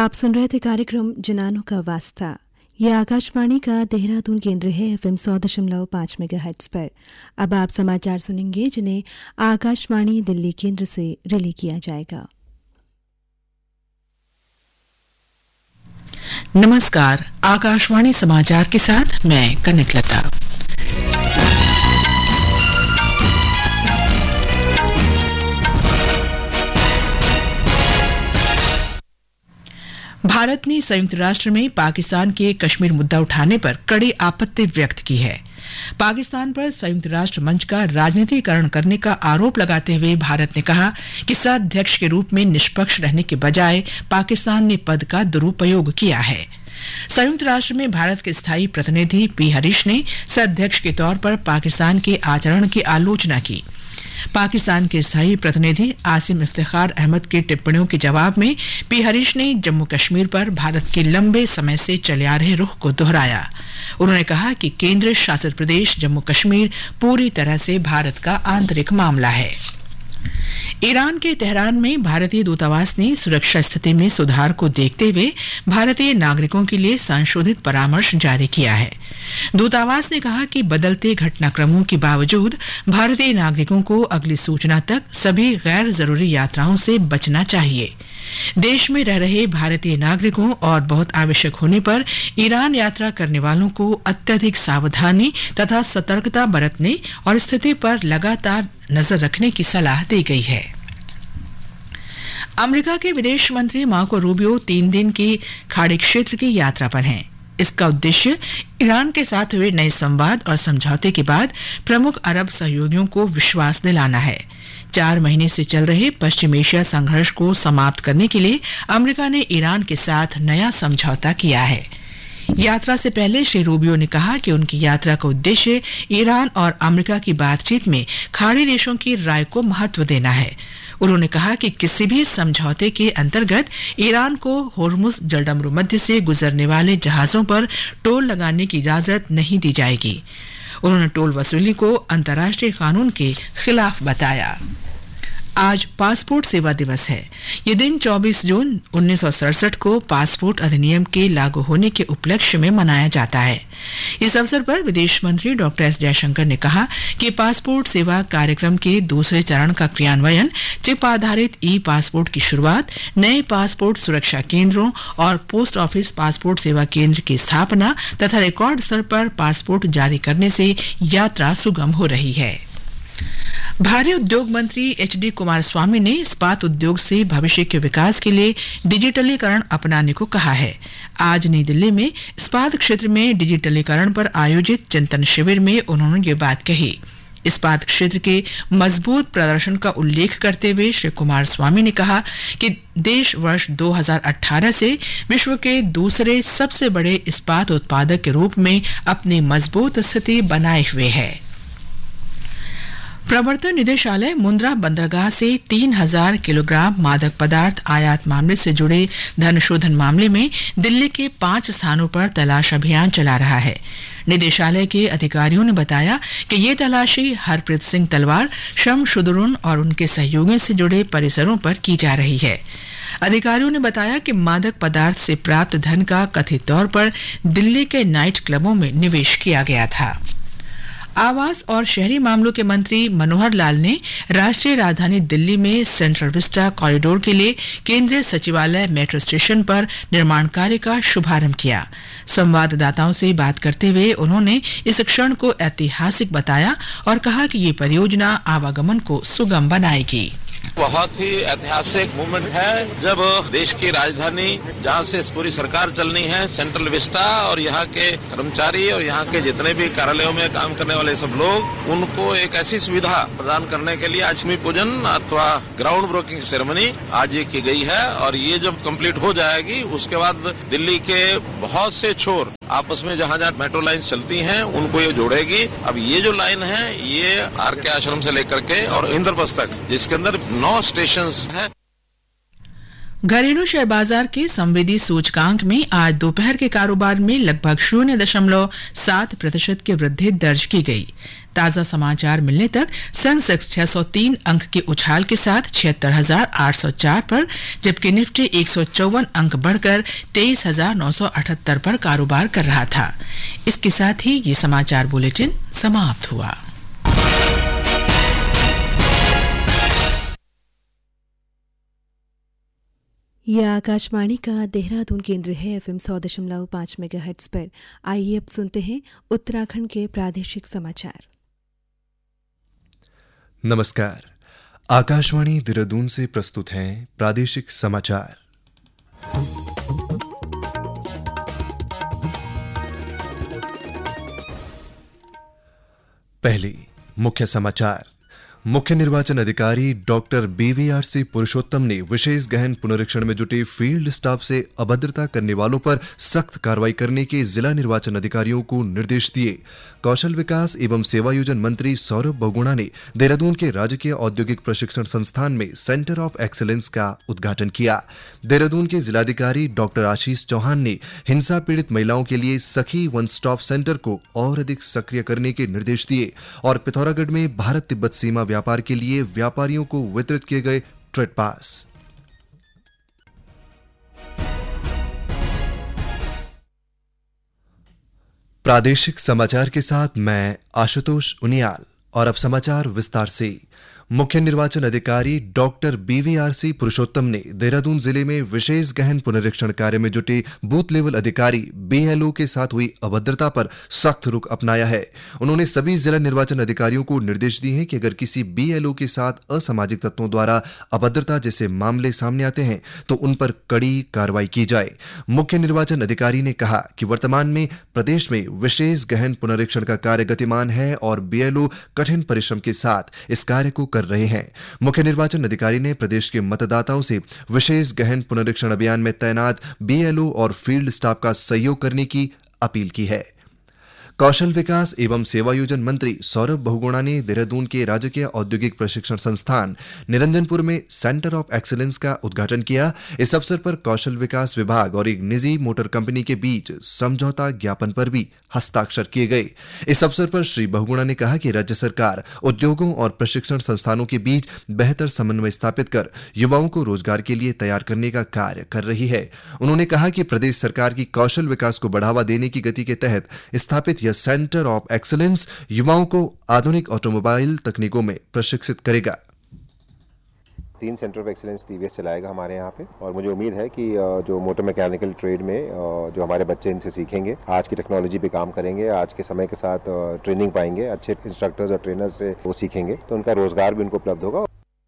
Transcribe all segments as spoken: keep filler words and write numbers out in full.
आप सुन रहे थे कार्यक्रम जनानों का वास्ता। यह आकाशवाणी का देहरादून केंद्र है, एफएम सौ दशमलव पाँच मेगाहर्ट्ज पर। अब आप समाचार सुनेंगे जिन्हें आकाशवाणी दिल्ली केंद्र से रिले किया जाएगा। नमस्कार, आकाशवाणी समाचार के साथ मैं कनकलता। भारत ने संयुक्त राष्ट्र में पाकिस्तान के कश्मीर मुद्दा उठाने पर कड़ी आपत्ति व्यक्त की है। पाकिस्तान पर संयुक्त राष्ट्र मंच का राजनीतिकरण करने का आरोप लगाते हुए भारत ने कहा कि सह-अध्यक्ष के रूप में निष्पक्ष रहने के बजाय पाकिस्तान ने पद का दुरुपयोग किया है। संयुक्त राष्ट्र में भारत के स्थायी प्रतिनिधि पी हरीश ने सह-अध्यक्ष के तौर पर पाकिस्तान के आचरण की आलोचना की। पाकिस्तान के स्थायी प्रतिनिधि आसिम इफ्तिखार अहमद की टिप्पणियों के जवाब में पी हरीश ने जम्मू कश्मीर पर भारत के लंबे समय से चले आ रहे रुख को दोहराया। उन्होंने कहा कि केंद्र शासित प्रदेश जम्मू कश्मीर पूरी तरह से भारत का आंतरिक मामला है। ईरान के तेहरान में भारतीय दूतावास ने सुरक्षा स्थिति में सुधार को देखते हुए भारतीय नागरिकों के लिए संशोधित परामर्श जारी किया है। दूतावास ने कहा कि बदलते घटनाक्रमों के बावजूद भारतीय नागरिकों को अगली सूचना तक सभी गैर जरूरी यात्राओं से बचना चाहिए। देश में रह रहे भारतीय नागरिकों और बहुत आवश्यक होने पर ईरान यात्रा करने वालों को अत्यधिक सावधानी तथा सतर्कता बरतने और स्थिति पर लगातार नजर रखने की सलाह दी गई है। अमेरिका के विदेश मंत्री मार्को रूबियो तीन दिन की खाड़ी क्षेत्र की यात्रा पर हैं। इसका उद्देश्य ईरान के साथ हुए नए संवाद और समझौते के बाद प्रमुख अरब सहयोगियों को विश्वास दिलाना है। चार महीने से चल रहे पश्चिम एशिया संघर्ष को समाप्त करने के लिए अमेरिका ने ईरान के साथ नया समझौता किया है। यात्रा से पहले श्री रूबियो ने कहा कि उनकी यात्रा का उद्देश्य ईरान और अमेरिका की बातचीत में खाड़ी देशों की राय को महत्व देना है। उन्होंने कहा कि किसी भी समझौते के अंतर्गत ईरान को होर्मुज जलडमरू मध्य से गुजरने वाले जहाजों पर टोल लगाने की इजाजत नहीं दी जाएगी। उन्होंने टोल वसूली को अंतर्राष्ट्रीय कानून के खिलाफ बताया। आज पासपोर्ट सेवा दिवस है। ये दिन चौबीस जून उन्नीस सौ सड़सठ को पासपोर्ट अधिनियम के लागू होने के उपलक्ष्य में मनाया जाता है। इस अवसर पर विदेश मंत्री डॉक्टर एस जयशंकर ने कहा कि पासपोर्ट सेवा कार्यक्रम के दूसरे चरण का क्रियान्वयन, चिप आधारित ई पासपोर्ट की शुरुआत, नए पासपोर्ट सुरक्षा केंद्रों और पोस्ट ऑफिस पासपोर्ट सेवा केंद्र की स्थापना तथा रिकॉर्ड स्तर पर पासपोर्ट जारी करने से यात्रा सुगम हो रही है। भारी उद्योग मंत्री एच डी कुमारस्वामी ने इस्पात उद्योग से भविष्य के विकास के लिए डिजिटलीकरण अपनाने को कहा है। आज नई दिल्ली में इस्पात क्षेत्र में डिजिटलीकरण पर आयोजित चिंतन शिविर में उन्होंने ये बात कही। इस्पात क्षेत्र के मजबूत प्रदर्शन का उल्लेख करते हुए श्री कुमारस्वामी ने कहा कि देश वर्ष दो हज़ार अठारह से विश्व के दूसरे सबसे बड़े इस्पात उत्पादक के रूप में अपनी मजबूत स्थिति बनाए हुए है। प्रवर्तन निदेशालय मुंद्रा बंदरगाह से तीन हजार किलोग्राम मादक पदार्थ आयात मामले से जुड़े धन शोधन मामले में दिल्ली के पांच स्थानों पर तलाश अभियान चला रहा है। निदेशालय के अधिकारियों ने बताया कि ये तलाशी हरप्रीत सिंह तलवार, शम शुदरुन और उनके सहयोगियों से जुड़े परिसरों पर की जा रही है। अधिकारियों ने बताया कि मादक पदार्थ से प्राप्त धन का कथित तौर पर दिल्ली के नाइट क्लबों में निवेश किया गया था। आवास और शहरी मामलों के मंत्री मनोहर लाल ने राष्ट्रीय राजधानी दिल्ली में सेंट्रल विस्टा कॉरिडोर के लिए केंद्रीय सचिवालय मेट्रो स्टेशन पर निर्माण कार्य का शुभारंभ किया। संवाददाताओं से बात करते हुए उन्होंने इस क्षण को ऐतिहासिक बताया और कहा कि ये परियोजना आवागमन को सुगम बनाएगी। बहुत ही ऐतिहासिक मूवमेंट है जब देश की राजधानी जहां से पूरी सरकार चलनी है, सेंट्रल विस्टा, और यहाँ के कर्मचारी और यहाँ के जितने भी कार्यालयों में काम करने वाले सब लोग, उनको एक ऐसी सुविधा प्रदान करने के लिए आज भूमि पूजन अथवा ग्राउंड ब्रेकिंग सेरेमनी आज ये की गई है। और ये जब कंप्लीट हो जाएगी उसके बाद दिल्ली के बहुत से छोर आपस में जहाँ जहाँ मेट्रो लाइन चलती हैं उनको ये जोड़ेगी। अब ये जो लाइन है ये आर के आश्रम से लेकर के और इंद्रप्रस्थ तक, जिसके अंदर नौ स्टेशंस हैं। घरेलू शेयर बाजार के संवेदी सूचकांक में आज दोपहर के कारोबार में लगभग शून्य दशमलव सात प्रतिशत की वृद्धि दर्ज की गई। ताजा समाचार मिलने तक सेंसेक्स छह सौ तीन अंक के उछाल के साथ छिहत्तर हजार आठ सौ चार पर, जबकि निफ्टी एक सौ चौवन अंक बढ़कर तेईस हजार नौ सौ अठहत्तर पर कारोबार कर रहा था। इसके साथ ही ये समाचार बुलेटिन समाप्त हुआ। यह आकाशवाणी का देहरादून केंद्र है। एफएम सौ दशमलव पाँच मेगाहर्ट्ज पर। आइए अब सुनते हैं उत्तराखंड के प्रादेशिक समाचार। नमस्कार, आकाशवाणी देहरादून से प्रस्तुत हैं प्रादेशिक समाचार। पहले मुख्य समाचार। मुख्य निर्वाचन अधिकारी डॉक्टर बीवीआरसी पुरुषोत्तम ने विशेष गहन पुनरीक्षण में जुटे फील्ड स्टाफ से अभद्रता करने वालों पर सख्त कार्रवाई करने के जिला निर्वाचन अधिकारियों को निर्देश दिए। कौशल विकास एवं सेवायोजन मंत्री सौरभ बहुगुणा ने देहरादून के राजकीय औद्योगिक प्रशिक्षण संस्थान में सेंटर ऑफ एक्सीलेंस का उद्घाटन किया। देहरादून के जिलाधिकारी डॉक्टर आशीष चौहान ने हिंसा पीड़ित महिलाओं के लिए सखी वन स्टॉप सेंटर को और अधिक सक्रिय करने के निर्देश दिए और पिथौरागढ़ में भारत तिब्बत सीमा व्यापार के लिए व्यापारियों को वितरित किए गए ट्रेड पास। प्रादेशिक समाचार के साथ मैं आशुतोष उनियाल। और अब समाचार विस्तार से। मुख्य निर्वाचन अधिकारी डॉक्टर बीवीआरसी पुरुषोत्तम ने देहरादून जिले में विशेष गहन पुनरीक्षण कार्य में जुटे बूथ लेवल अधिकारी बीएलओ के साथ हुई अभद्रता पर सख्त रुख अपनाया है। उन्होंने सभी जिला निर्वाचन अधिकारियों को निर्देश दिए हैं कि अगर किसी बीएलओ के साथ असामाजिक तत्वों द्वारा अभद्रता जैसे मामले सामने आते हैं तो उन पर कड़ी कार्रवाई की जाए। मुख्य निर्वाचन अधिकारी ने कहा कि वर्तमान में प्रदेश में विशेष गहन पुनरीक्षण का कार्य गतिमान है और बीएलओ कठिन परिश्रम के साथ इस कार्य को कर रहे हैं। मुख्य निर्वाचन अधिकारी ने प्रदेश के मतदाताओं से विशेष गहन पुनरीक्षण अभियान में तैनात बीएलओ और फील्ड स्टाफ का सहयोग करने की अपील की है। कौशल विकास एवं सेवायोजन मंत्री सौरभ बहुगुणा ने देहरादून के राजकीय औद्योगिक प्रशिक्षण संस्थान निरंजनपुर में सेंटर ऑफ एक्सीलेंस का उद्घाटन किया। इस अवसर पर कौशल विकास विभाग और एक निजी मोटर कंपनी के बीच समझौता ज्ञापन पर भी हस्ताक्षर किए गए। इस अवसर पर श्री बहुगुणा ने कहा कि राज्य सरकार उद्योगों और प्रशिक्षण संस्थानों के बीच बेहतर समन्वय स्थापित कर युवाओं को रोजगार के लिए तैयार करने का कार्य कर रही है। उन्होंने कहा कि प्रदेश सरकार की कौशल विकास को बढ़ावा देने की गति के तहत स्थापित यह सेंटर ऑफ एक्सीलेंस युवाओं को आधुनिक ऑटोमोबाइल तकनीकों में प्रशिक्षित करेगा। तीन सेंटर ऑफ एक्सीलेंस टीवीएस चलाएगा हमारे यहाँ पे और मुझे उम्मीद है कि जो मोटर मैकेनिकल ट्रेड में जो हमारे बच्चे इनसे सीखेंगे, आज की टेक्नोलॉजी पे काम करेंगे, आज के समय के साथ ट्रेनिंग पाएंगे, अच्छे इंस्ट्रक्टर्स और ट्रेनर्स से वो सीखेंगे तो उनका रोजगार भी उनको उपलब्ध होगा।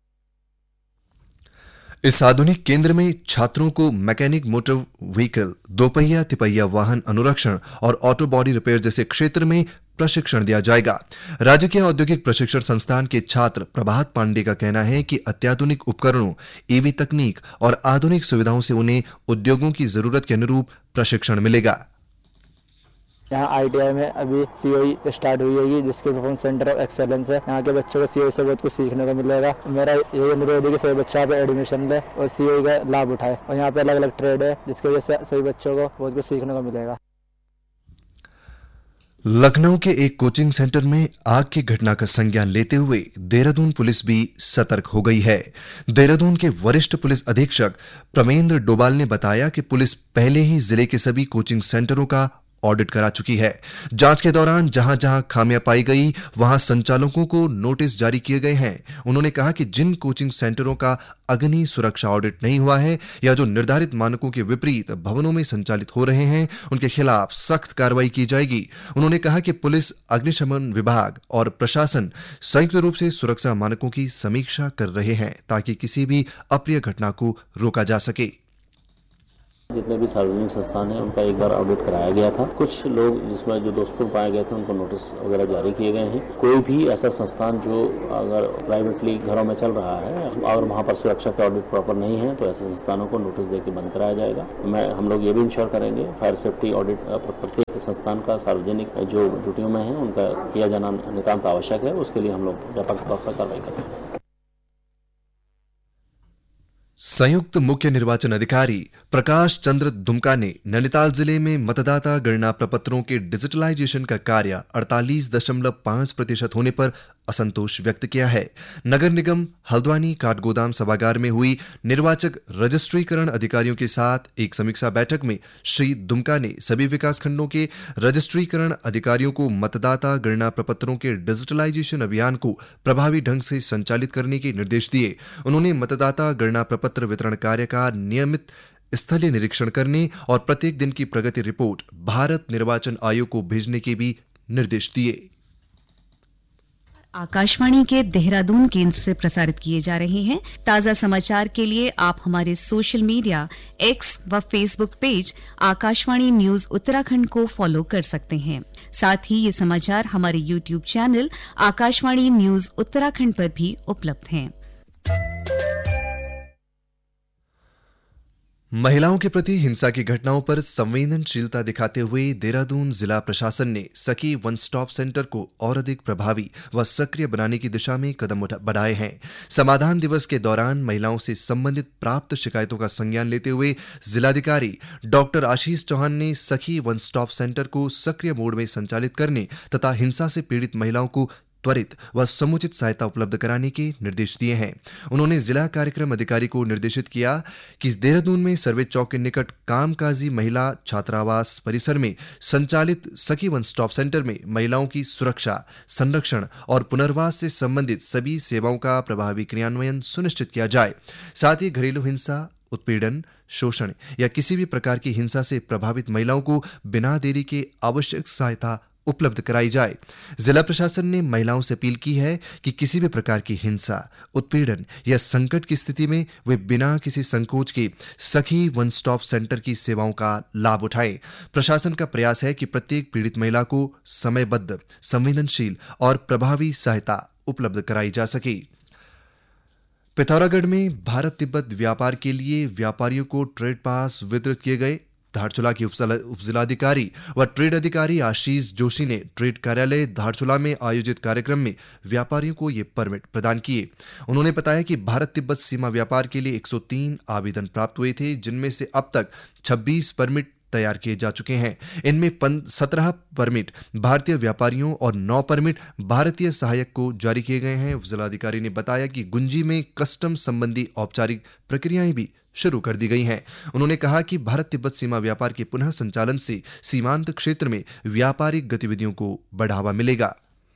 इस आधुनिक केंद्र में छात्रों को मैकेनिक मोटर व्हीकल, दोपहिया तिपहिया वाहन अनुरक्षण और ऑटो बॉडी रिपेयर जैसे क्षेत्र में प्रशिक्षण दिया जाएगा। राज्य के औद्योगिक प्रशिक्षण संस्थान के छात्र प्रभात पांडे का कहना है कि अत्याधुनिक उपकरणों, ईवी तकनीक और आधुनिक सुविधाओं से उन्हें उद्योगों की जरूरत के अनुरूप प्रशिक्षण मिलेगा। यहाँ आईटीआई में अभी सीओई स्टार्ट हुई है जिसके परफॉर्मेंस सेंटर ऑफ एक्सेलेंस है। यहाँ के बच्चों को सीओई से बहुत कुछ सीखने को मिलेगा। मेरा ये अनुरोध है कि सभी बच्चा पे एडमिशन ले और सीओई का लाभ उठाए और यहाँ पे अलग अलग ट्रेड है जिसकी वजह से सभी बच्चों को बहुत कुछ सीखने को मिलेगा। लखनऊ के एक कोचिंग सेंटर में आग की घटना का संज्ञान लेते हुए देहरादून पुलिस भी सतर्क हो गई है। देहरादून के वरिष्ठ पुलिस अधीक्षक प्रमेंद्र डोभाल ने बताया कि पुलिस पहले ही जिले के सभी कोचिंग सेंटरों का ऑडिट करा चुकी है। जांच के दौरान जहां जहां खामियां पाई गई वहां संचालकों को नोटिस जारी किए गए हैं। उन्होंने कहा कि जिन कोचिंग सेंटरों का अग्नि सुरक्षा ऑडिट नहीं हुआ है या जो निर्धारित मानकों के विपरीत भवनों में संचालित हो रहे हैं उनके खिलाफ सख्त कार्रवाई की जाएगी। उन्होंने कहा कि पुलिस, अग्निशमन विभाग और प्रशासन संयुक्त रूप से सुरक्षा मानकों की समीक्षा कर रहे हैं ताकि किसी भी अप्रिय घटना को रोका जा सके। जितने भी सार्वजनिक संस्थान हैं उनका एक बार ऑडिट कराया गया था। कुछ लोग जिसमें जो दोषपूर्ण पाए गए थे उनको नोटिस वगैरह जारी किए गए हैं। कोई भी ऐसा संस्थान जो अगर प्राइवेटली घरों में चल रहा है और वहाँ पर सुरक्षा का ऑडिट प्रॉपर नहीं है तो ऐसे संस्थानों को नोटिस देकर बंद कराया जाएगा। मैं हम लोग ये भी इंश्योर करेंगे फायर सेफ्टी ऑडिट प्रत्येक संस्थान का सार्वजनिक जो ड्यूटियों में है उनका किया जाना नितांत आवश्यक है। उसके लिए हम लोग व्यापक तौर पर कार्रवाई कर रहे हैं। संयुक्त मुख्य निर्वाचन अधिकारी प्रकाश चंद्र दुमका ने नैनीताल जिले में मतदाता गणना प्रपत्रों के डिजिटलाइजेशन का कार्य अड़तालीस दशमलव पाँच प्रतिशत होने पर असंतोष व्यक्त किया है। नगर निगम हल्द्वानी काठगोदाम सभागार में हुई निर्वाचक रजिस्ट्रीकरण अधिकारियों के साथ एक समीक्षा बैठक में श्री दुमका ने सभी विकासखंडों के रजिस्ट्रीकरण अधिकारियों को मतदाता गणना प्रपत्रों के डिजिटलाइजेशन अभियान को प्रभावी ढंग से संचालित करने के निर्देश दिए। उन्होंने मतदाता गणना प्रपत्र वितरण कार्य का नियमित स्थलीय निरीक्षण करने और प्रत्येक दिन की प्रगति रिपोर्ट भारत निर्वाचन आयोग को भेजने के भी निर्देश दिए। आकाशवाणी के देहरादून केंद्र से प्रसारित किए जा रहे हैं। ताजा समाचार के लिए आप हमारे सोशल मीडिया एक्स व Facebook page Akashvani news Uttarakhand को फॉलो कर सकते हैं। साथ ही ये समाचार हमारे YouTube channel Akashvani news Uttarakhand पर भी उपलब्ध हैं। महिलाओं के प्रति हिंसा की घटनाओं पर संवेदनशीलता दिखाते हुए देहरादून जिला प्रशासन ने सखी वन स्टॉप सेंटर को और अधिक प्रभावी व सक्रिय बनाने की दिशा में कदम बढ़ाए हैं। समाधान दिवस के दौरान महिलाओं से संबंधित प्राप्त शिकायतों का संज्ञान लेते हुए जिलाधिकारी डॉक्टर आशीष चौहान ने सखी वन स्टॉप सेंटर को सक्रिय मोड में संचालित करने तथा हिंसा से पीड़ित महिलाओं को त्वरित व समुचित सहायता उपलब्ध कराने के निर्देश दिए हैं। उन्होंने जिला कार्यक्रम अधिकारी को निर्देशित किया कि देहरादून में सर्वे चौक के निकट कामकाजी महिला छात्रावास परिसर में संचालित सखी वन स्टॉप सेंटर में महिलाओं की सुरक्षा, संरक्षण और पुनर्वास से संबंधित सभी सेवाओं का प्रभावी क्रियान्वयन सुनिश्चित किया जाए। साथ ही घरेलू हिंसा, उत्पीड़न, शोषण या किसी भी प्रकार की हिंसा से प्रभावित महिलाओं को बिना देरी के आवश्यक सहायता उपलब्ध कराई जाए। जिला प्रशासन ने महिलाओं से अपील की है कि किसी भी प्रकार की हिंसा, उत्पीड़न या संकट की स्थिति में वे बिना किसी संकोच के सखी वन स्टॉप सेंटर की सेवाओं का लाभ उठाएं। प्रशासन का प्रयास है कि प्रत्येक पीड़ित महिला को समयबद्ध, संवेदनशील और प्रभावी सहायता उपलब्ध कराई जा सके। पिथौरागढ़ में भारत तिब्बत व्यापार के लिए व्यापारियों को ट्रेड पास वितरित किए गए। धारचूला की उपजिलाधिकारी व ट्रेड अधिकारी आशीष जोशी ने ट्रेड कार्यालय धारचूला में आयोजित कार्यक्रम में व्यापारियों को ये परमिट प्रदान किए। उन्होंने बताया कि भारत तिब्बत सीमा व्यापार के लिए एक सौ तीन आवेदन प्राप्त हुए थे, जिनमें से अब तक छब्बीस परमिट तैयार किए जा चुके हैं। इनमें सत्रह परमिट भारतीय व्यापारियों और नौ परमिट भारतीय सहायक को जारी किए गए हैं। जिलाधिकारी ने बताया कि गुंजी में कस्टम संबंधी औपचारिक प्रक्रियाएं भी शुरू कर दी गई हैं। उन्होंने कहा कि भारत तिब्बत सीमा व्यापार के पुनः संचालन से सीमांत क्षेत्र में व्यापारिक गतिविधियों को बढ़ावा मिलेगा।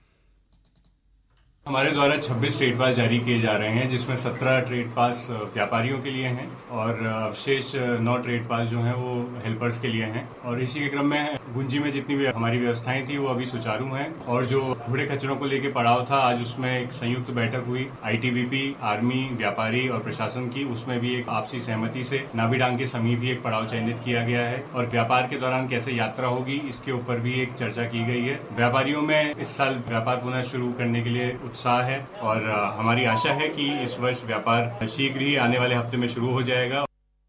हमारे द्वारा छब्बीस ट्रेड पास जारी किए जा रहे हैं, जिसमें सत्रह ट्रेड पास व्यापारियों के लिए हैं और अवशेष नौ ट्रेड पास जो हैं वो हेल्पर्स के लिए हैं। और इसी के क्रम में गुंजी में जितनी भी हमारी व्यवस्थाएं थी वो अभी सुचारू हैं। और जो कूड़े कचरों को लेकर पड़ाव था, आज उसमें एक संयुक्त बैठक हुई आईटीबीपी, आर्मी, व्यापारी और प्रशासन की। उसमें भी एक आपसी सहमति से नाभीडांग के समीप भी एक पड़ाव चयनित किया गया है और व्यापार के दौरान कैसे यात्रा होगी इसके ऊपर भी एक चर्चा की गई है। व्यापारियों में इस साल व्यापार पुनः शुरू करने के लिए उत्साह है और हमारी आशा है कि इस वर्ष व्यापार शीघ्र ही आने वाले हफ्ते में शुरू हो जाएगा।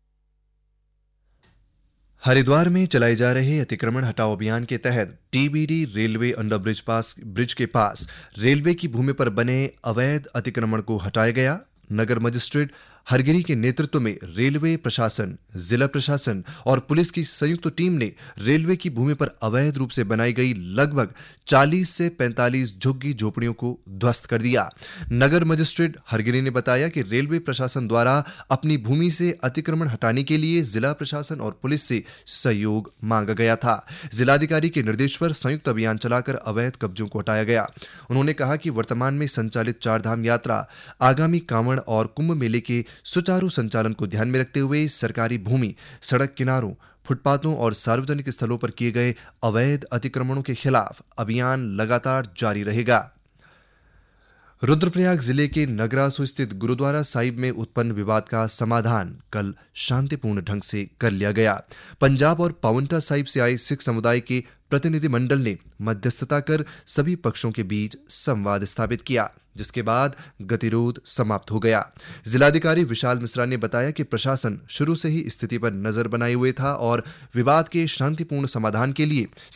हरिद्वार में चलाए जा रहे अतिक्रमण हटाओ अभियान के तहत टीबीडी रेलवे अंडरब्रिज पास ब्रिज के पास रेलवे की भूमि पर बने अवैध अतिक्रमण को हटाया गया। नगर मजिस्ट्रेट हरगिरी के नेतृत्व में रेलवे प्रशासन, जिला प्रशासन और पुलिस की संयुक्त टीम ने रेलवे की भूमि पर अवैध रूप से बनाई गई लगभग चालीस से पैंतालीस झुग्गी झोपड़ियों को ध्वस्त कर दिया। नगर मजिस्ट्रेट हरगिरी ने बताया कि रेलवे प्रशासन द्वारा अपनी भूमि से अतिक्रमण हटाने के लिए जिला प्रशासन और पुलिस से सहयोग मांगा गया था। जिलाधिकारी के निर्देश पर संयुक्त अभियान चलाकर अवैध कब्जों को हटाया गया। उन्होंने कहा कि वर्तमान में संचालित चारधाम यात्रा, आगामी कांवड़ और कुंभ मेले के सुचारू संचालन को ध्यान में रखते हुए सरकारी भूमि, सड़क किनारों, फुटपाथों और सार्वजनिक स्थलों पर किए गए अवैध अतिक्रमणों के खिलाफ अभियान लगातार जारी रहेगा। रुद्रप्रयाग जिले के नगरासू स्थित गुरुद्वारा साहिब में उत्पन्न विवाद का समाधान कल शांतिपूर्ण ढंग से कर लिया गया। पंजाब और पावंटा साहिब से आए सिख समुदाय के प्रतिनिधिमंडल ने मध्यस्थता कर सभी पक्षों के बीच संवाद स्थापित किया, जिसके बाद गतिरोध समाप्त हो गया। जिलाधिकारी विशाल मिश्रा ने बताया कि प्रशासन शुरू से ही स्थिति पर नजर बनाए हुए था और विवाद के शांतिपूर्ण समाधान के लिए